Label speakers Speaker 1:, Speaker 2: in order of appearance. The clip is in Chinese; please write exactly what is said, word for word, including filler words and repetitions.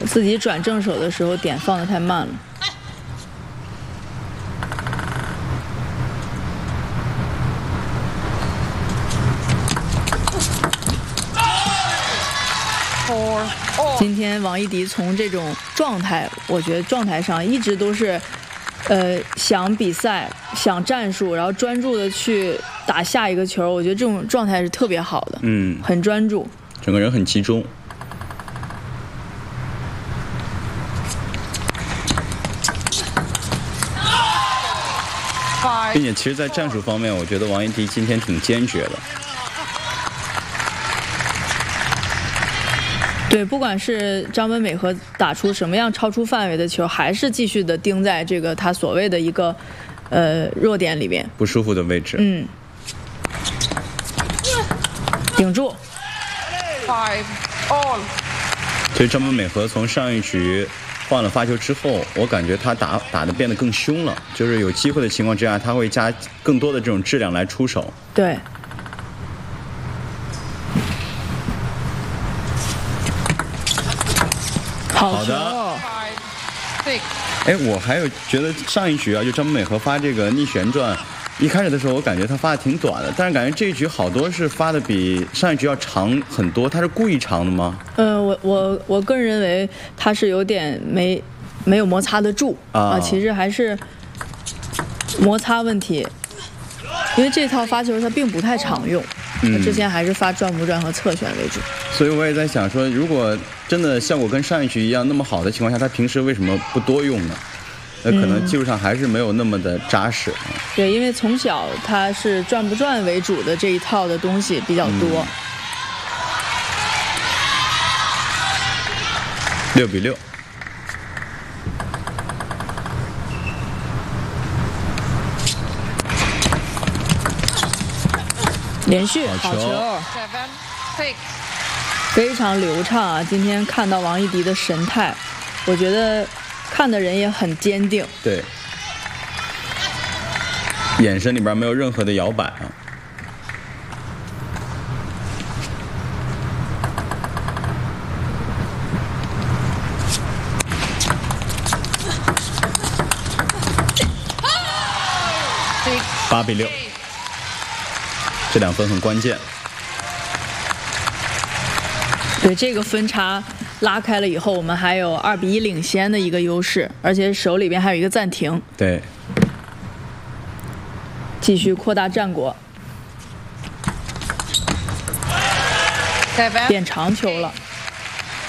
Speaker 1: 自己转正手的时候点放得太慢了。今天王艺迪从这种状态，我觉得状态上一直都是，呃，想比赛、想战术，然后专注的去打下一个球。我觉得这种状态是特别好的，
Speaker 2: 嗯，
Speaker 1: 很专注，
Speaker 2: 整个人很集中。并且，其实，在战术方面，我觉得王艺迪今天挺坚决的。
Speaker 1: 对，不管是张本美和打出什么样超出范围的球，还是继续的盯在这个他所谓的一个呃弱点里边，
Speaker 2: 不舒服的位置。
Speaker 1: 嗯，顶住。
Speaker 3: Five all。
Speaker 2: 其实张本美和从上一局换了发球之后，我感觉他打打的变得更凶了，就是有机会的情况之下，他会加更多的这种质量来出手。
Speaker 1: 对。
Speaker 2: 好的。哎，我还有觉得上一局啊，就张本美和发这个逆旋转，一开始的时候我感觉他发的挺短的，但是感觉这一局好多是发的比上一局要长很多，他是故意长的吗？
Speaker 1: 呃，我我我个人认为他是有点没没有摩擦得住啊、呃，其实还是摩擦问题，因为这套发球他并不太常用。嗯，之前还是发转不转和侧旋为主，
Speaker 2: 所以我也在想说，如果真的效果跟上一局一样那么好的情况下，他平时为什么不多用呢？那可能技术上还是没有那么的扎实。
Speaker 1: 嗯、对，因为从小他是转不转为主的这一套的东西比较多。嗯、
Speaker 2: 六比六。
Speaker 1: 连续好球，非常流畅啊！今天看到王艺迪的神态，我觉得看的人也很坚定。
Speaker 2: 对，眼神里边没有任何的摇摆啊。八比六。这两分很关键。
Speaker 1: 对，这个分差拉开了以后，我们还有二比一领先的一个优势，而且手里边还有一个暂停。
Speaker 2: 对，
Speaker 1: 继续扩大战果。变长球了。